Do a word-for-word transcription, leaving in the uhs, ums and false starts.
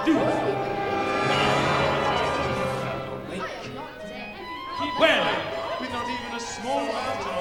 do. Well, with not even a small amount of